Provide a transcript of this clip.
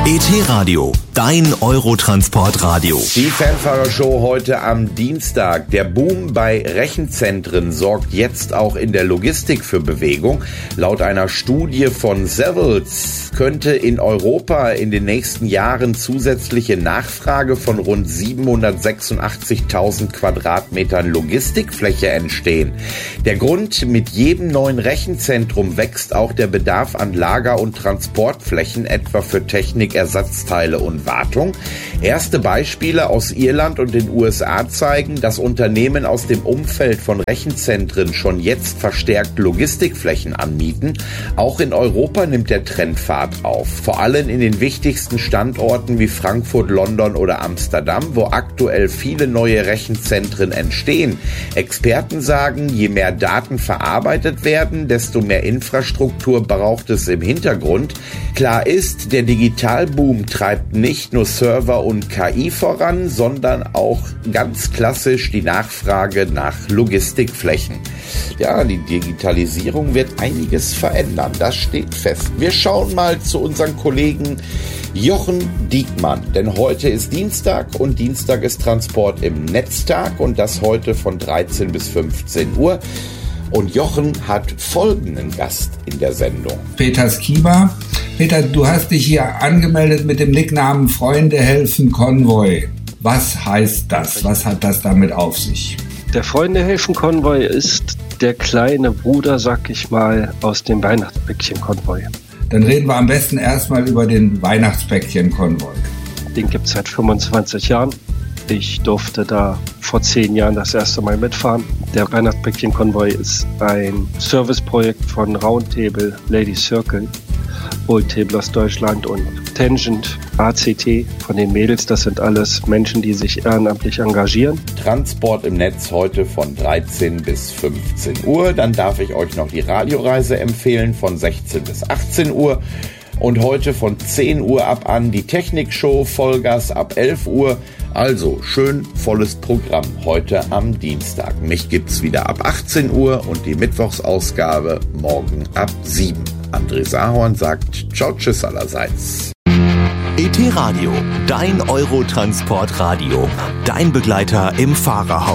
ET-Radio, dein Eurotransport-Radio. Die Fanfahrer-Show heute am Dienstag. Der Boom bei Rechenzentren sorgt jetzt auch in der Logistik für Bewegung. Laut einer Studie von Savills könnte in Europa in den nächsten Jahren zusätzliche Nachfrage von rund 786.000 Quadratmetern Logistikfläche entstehen. Der Grund: mit jedem neuen Rechenzentrum wächst auch der Bedarf an Lager- und Transportflächen, etwa für Technikersatzteile und Wartung. Erste Beispiele aus Irland und den USA zeigen, dass Unternehmen aus dem Umfeld von Rechenzentren schon jetzt verstärkt Logistikflächen anmieten. Auch in Europa nimmt der Trend Fahrt auf. Vor allem in den wichtigsten Standorten wie Frankfurt, London oder Amsterdam, wo aktuell viele neue Rechenzentren entstehen. Experten sagen, je mehr Daten verarbeitet werden, desto mehr Infrastruktur braucht es im Hintergrund. Klar ist, der Digitalboom treibt nicht nur Server und KI voran, sondern auch ganz klassisch die Nachfrage nach Logistikflächen. Ja, die Digitalisierung wird einiges verändern, das steht fest. Wir schauen mal zu unseren Kollegen Jochen Diekmann, denn heute ist Dienstag und Dienstag ist Transport im Netztag und das heute von 13 bis 15 Uhr. Und Jochen hat folgenden Gast in der Sendung. Peter Skiba. Peter, du hast dich hier angemeldet mit dem Nicknamen Freunde helfen Konvoi. Was heißt das? Was hat das damit auf sich? Der Freunde helfen Konvoi ist der kleine Bruder, sag ich mal, aus dem Weihnachtsbäckchen-Konvoi. Dann reden wir am besten erstmal über den Weihnachtsbäckchen-Konvoi. Den gibt es seit 25 Jahren. Ich durfte da vor 10 Jahren das erste Mal mitfahren. Der Weihnachtsbäckchen-Konvoi ist ein Serviceprojekt von Roundtable, Lady Circle, Old Table aus Deutschland und Tangent, ACT von den Mädels. Das sind alles Menschen, die sich ehrenamtlich engagieren. Transport im Netz heute von 13 bis 15 Uhr. Dann darf ich euch noch die Radioreise empfehlen von 16 bis 18 Uhr. Und heute von 10 Uhr ab an die Technikshow, Vollgas ab 11 Uhr. Also schön volles Programm heute am Dienstag. Mich gibt's wieder ab 18 Uhr und die Mittwochsausgabe morgen ab 7. André Sahorn sagt ciao, tschüss allerseits. ET-Radio, dein Eurotransport-Radio. Dein Begleiter im Fahrerhaus.